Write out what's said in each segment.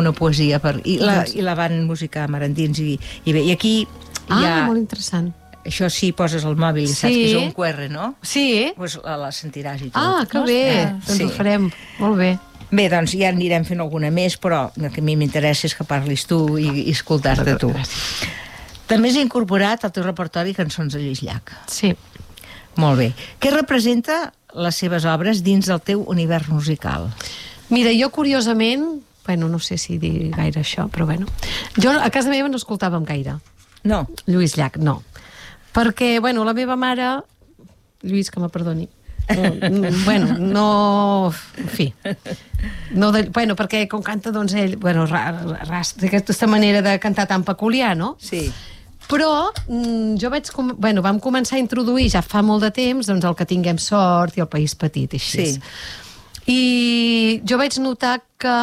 una poesia i la van musicar amb Arendins i bé, i aquí hi ha... molt interessant. Això sí, poses el mòbil i saps que és un QR, no? Sí. Doncs la sentiràs i tot. Que bé, doncs ho farem, molt bé. Bé, doncs ja anirem fent alguna més, però el que a mi m'interessa és que parlis tu i escoltar-te tu. També has incorporat al teu repertori cançons de Lluís Llach. Sí. Molt bé. Què representa les seves obres dins del teu univers musical? Mira, jo curiosament, no sé si dir gaire això, però jo a casa meva no escoltàvem gaire. No. Lluís Llach, no. Perquè, la meva mare... Lluís, que me perdoni. No... En fi. Perquè com canta, doncs, ell... Aquesta manera de cantar tan peculiar, no? Sí. Però jo vam començar a introduir ja fa molt de temps doncs, el Que tinguem sort i El país petit, així. Sí. I jo vaig notar que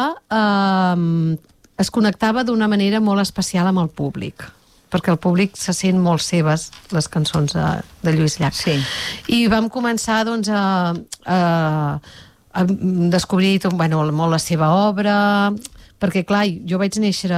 es connectava d'una manera molt especial amb el públic, perquè el públic se sent molt seves, les cançons de Lluís Llach. Sí. I vam començar doncs, a descobrir molt la seva obra, perquè clar, jo vaig néixer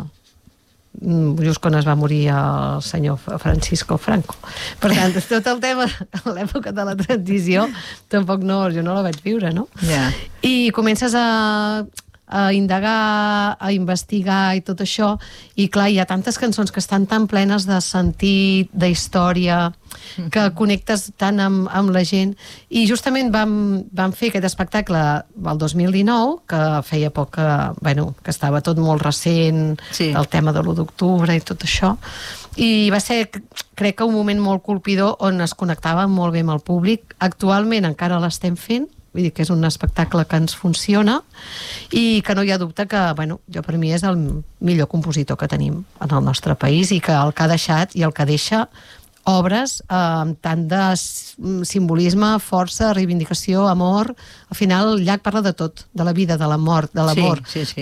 just quan es va morir el senyor Francisco Franco. Per tant, tot el tema a l'època de la transició tampoc jo no la vaig viure, no? Yeah. I comences a indagar, a investigar i tot això, i clar, hi ha tantes cançons que estan tan plenes de sentit, d'història, que connectes tant amb la gent, i justament vam fer aquest espectacle el 2019, que feia poc que estava tot molt recent, el tema de l'1 d'octubre i tot això, i va ser, crec que un moment molt colpidor on es connectava molt bé amb el públic. Actualment encara l'estem fent, vull dir que és un espectacle que ens funciona i que no hi ha dubte que, jo per mi és el millor compositor que tenim en el nostre país i que el que ha deixat i el que deixa obres amb tant de simbolisme, força, reivindicació, amor. Al final Llach parla de tot, de la vida, de la mort, de l'amor,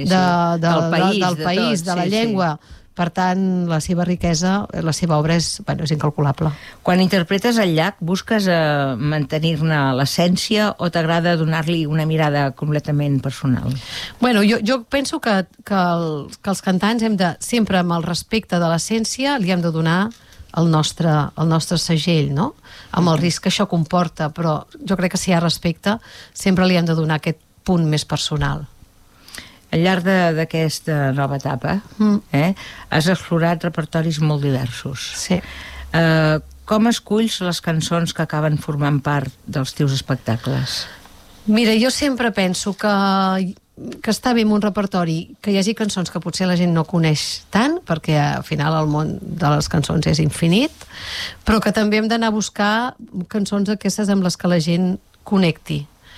del país, de la llengua. Per tant, la seva riquesa, la seva obra és incalculable. Quan interpretes el Llach, busques mantenir-ne l'essència o t'agrada donar-li una mirada completament personal? Jo penso que els cantants hem de, sempre amb el respecte de l'essència, li hem de donar el nostre segell, no? Amb el risc que això comporta, però jo crec que si hi ha respecte, sempre li hem de donar aquest punt més personal. Al llarg d'aquesta nova etapa has explorat repertoris molt diversos. Sí. Com esculls les cançons que acaben formant part dels teus espectacles? Mira, jo sempre penso que està bé en un repertori que hi hagi cançons que potser la gent no coneix tant, perquè al final el món de les cançons és infinit, però que també hem d'anar a buscar cançons aquestes amb les que la gent connecti.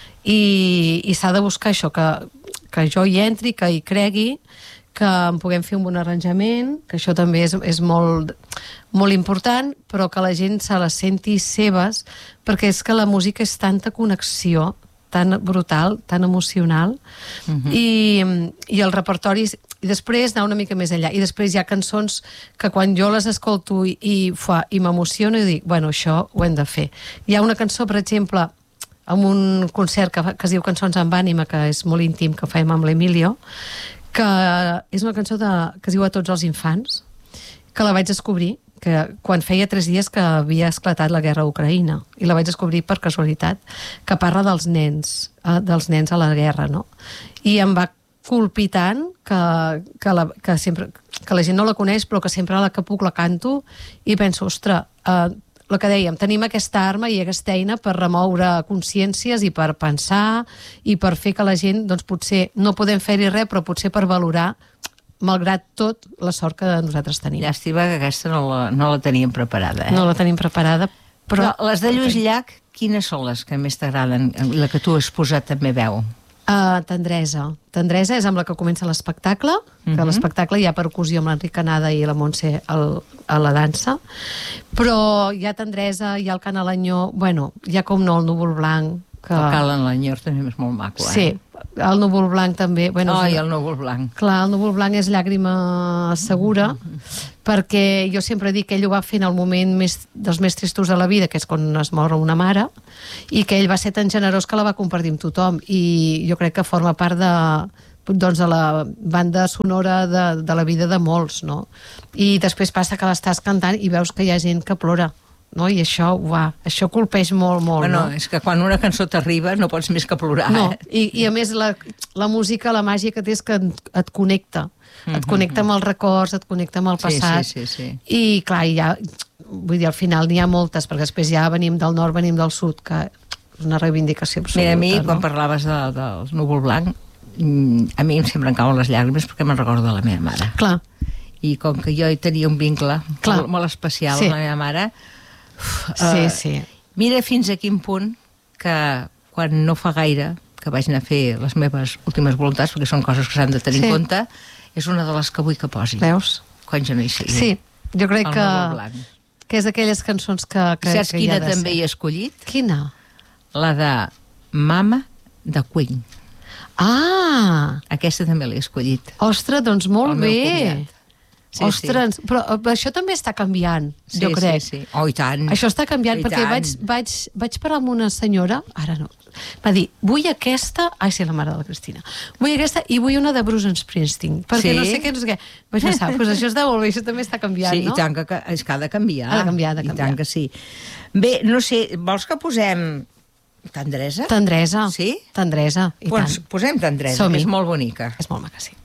I s'ha de buscar això, que jo hi entri, que hi cregui, que en puguem fer un bon arranjament, que això també és molt, molt important, però que la gent se les senti seves, perquè és que la música és tanta connexió, tan brutal, tan emocional, i el repertori... I després anar una mica més enllà. I després hi ha cançons que quan jo les escolto i m'emociono i dic, això ho hem de fer. Hi ha una cançó, per exemple, en un concert que es diu Cançons amb ànima, que és molt íntim, que fem amb l'Emilio, que és una cançó que es diu A tots els infants, que la vaig descobrir quan feia 3 dies que havia esclatat la guerra a Ucraïna, i la vaig descobrir per casualitat, que parla dels nens a la guerra, no? I em va colpir tant que la gent no la coneix, però que sempre que puc la canto i penso, ostres, el que dèiem, tenim aquesta arma i aquesta eina per remoure consciències i per pensar i per fer que la gent, doncs potser no podem fer-hi res, però potser per valorar, malgrat tot, la sort que nosaltres tenim. Llàstima que aquesta no la teníem preparada. No la tenim preparada, però les de Lluís Llach, quines són les que més t'agraden? La que tu has posat també veu? Tendresa. Tendresa és amb la que comença l'espectacle, que a l'espectacle hi ha percussió amb l'Enric Canada i la Montse a la dansa, però hi ha Tendresa, hi ha el Cant a l'Anyó, hi ha com no el Núvol Blanc. El Cant a l'Anyó també és molt maco, Sí, el Núvol Blanc també. El Núvol Blanc. Clar, el Núvol Blanc és llàgrima segura, perquè jo sempre dic que ell ho va fer en el moment dels més tristos de la vida, que és quan es mor una mare, i que ell va ser tan generós que la va compartir amb tothom, i jo crec que forma part doncs a la banda sonora de la vida de molts, no? I després passa que l'estàs cantant i veus que hi ha gent que plora, no? I això, això colpeix molt, molt, bueno, no? És que quan una cançó t'arriba no pots més que plorar, No, i a més la música, la màgia que té és que et connecta. Et connecta amb els records, et connecta amb el passat. Sí. I clar, vull dir, al final n'hi ha moltes, perquè després ja venim del nord, venim del sud, que és una reivindicació absoluta. Mira, a mi, quan parlaves del núvol blanc, a mi sempre em cauen les llàgrimes perquè me'n recordo de la meva mare. Clar. I com que jo hi tenia un vincle molt especial amb la meva mare, sí. Mira fins a quin punt que quan no fa gaire que vaig anar a fer les meves últimes voluntats, perquè són coses que s'han de tenir en compte, és una de les que vull que posi. Veus? Quan jo no hi sigui. Sí, jo crec que és aquelles cançons que saps quina també he escollit? Quina? La de Mama, de Queen. Ah! Aquesta també l'he escollit. Ostres, doncs molt bé. Ostres, sí. Però això també està canviant, jo crec. Sí. Oh, i tant. Això està canviant, perquè vaig parlar amb una senyora, ara no, va dir, vull aquesta, sí, la mare de la Cristina, vull aquesta i vull una de Bruce Springsteen, perquè no sé què, no sé què. Vaig pensar, doncs això està molt bé, això també està canviant, no? Sí, i tant que és que ha de canviar. Ha de canviar. I tant que sí. Bé, no sé, vols que posem tendresa? Tendresa. Sí? Tendresa, i tant. Doncs posem tendresa, que és molt bonica. És molt maca, sí.